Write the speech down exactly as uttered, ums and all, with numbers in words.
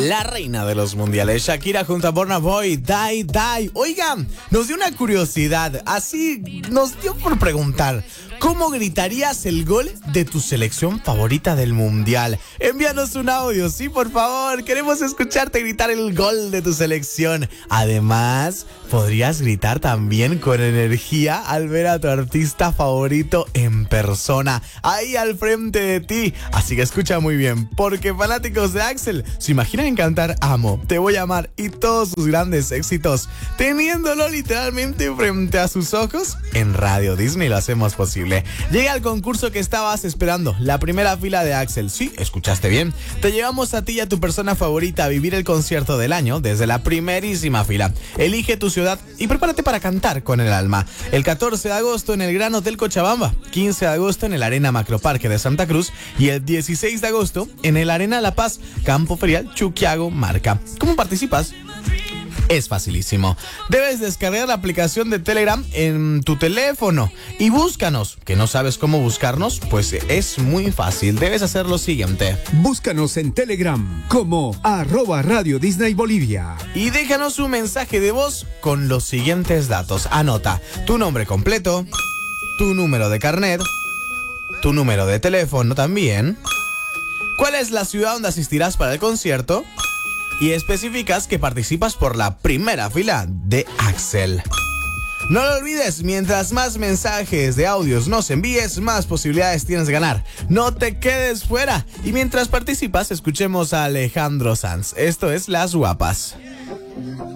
la reina de los mundiales, Shakira junto a Burna Boy, Die Die. Oigan, nos dio una curiosidad, así nos dio por preguntar, ¿cómo gritarías el gol de tu selección favorita del mundial? Envíanos un audio, sí, por favor, queremos escucharte gritar el gol de tu selección. Además, podrías gritar también con energía al ver a tu artista favorito en persona, ahí al frente de ti. Así que escucha muy bien, porque fanáticos de Axel se imaginan cantar Amo, Te Voy a Amar y todos sus grandes éxitos, teniéndolo literalmente frente a sus ojos. En Radio Disney lo hacemos posible. Llega el concurso que estabas esperando, la primera fila de Axel. Sí, escuchaste bien. Te llevamos a ti y a tu persona favorita a vivir el concierto del año desde la primerísima fila. Elige tu ciudad y prepárate para cantar con el alma. El catorce de agosto en el Gran Hotel Cochabamba, quince de agosto en el Arena Macroparque de Santa Cruz y el dieciséis de agosto en el Arena La Paz, Campo Ferial Chuquiago, Marca. ¿Cómo participas? Es facilísimo. Debes descargar la aplicación de Telegram en tu teléfono y búscanos. ¿Que no sabes cómo buscarnos? Pues es muy fácil. Debes hacer lo siguiente. Búscanos en Telegram como arroba Radio Disney Bolivia. Y déjanos un mensaje de voz con los siguientes datos. Anota tu nombre completo, tu número de carnet, tu número de teléfono también, cuál es la ciudad donde asistirás para el concierto, y especificas que participas por la primera fila de Axel. No lo olvides, mientras más mensajes de audios nos envíes, más posibilidades tienes de ganar. No te quedes fuera. Y mientras participas, escuchemos a Alejandro Sanz. Esto es Las Guapas.